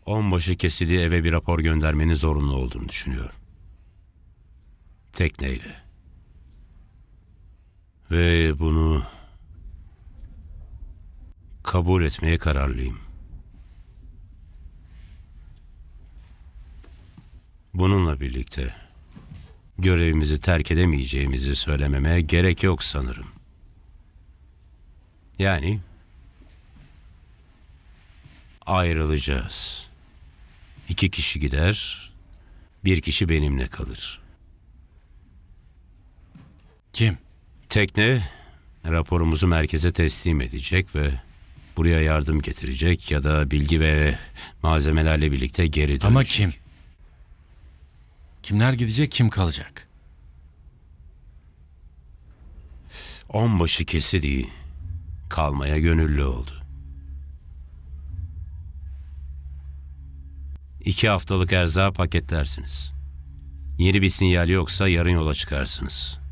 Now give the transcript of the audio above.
Onbaşı Kesidi eve bir rapor göndermenin zorunlu olduğunu düşünüyor. Tekneyle. Ve bunu kabul etmeye kararlıyım. Bununla birlikte görevimizi terk edemeyeceğimizi söylememe gerek yok sanırım. Yani ayrılacağız. 2 kişi gider, 1 kişi benimle kalır. Kim? Tekne raporumuzu merkeze teslim edecek ve buraya yardım getirecek ya da bilgi ve malzemelerle birlikte geri dönecek. Ama kim? Kimler gidecek, kim kalacak? Onbaşı Kesidi kalmaya gönüllü oldu. 2 haftalık erzağı paketlersiniz. Yeni bir sinyal yoksa yarın yola çıkarsınız.